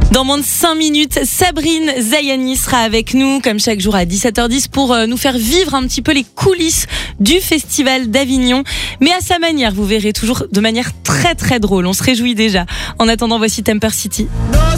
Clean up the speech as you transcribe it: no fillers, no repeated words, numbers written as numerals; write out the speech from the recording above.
Dans moins de 5 minutes, Sabrine Zayani sera avec nous, comme chaque jour à 17h10, pour nous faire vivre un petit peu les coulisses du Festival d'Avignon. Mais à sa manière, vous verrez, toujours de manière très très drôle. On se réjouit déjà. En attendant, voici Temper City.